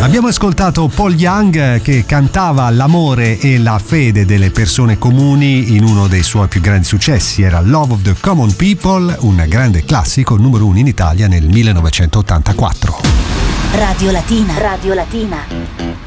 Abbiamo ascoltato Paul Young che cantava l'amore e la fede delle persone comuni in uno dei suoi più grandi successi, era Love of the Common People, un grande classico, numero 1 in Italia nel 1984. Radio Latina.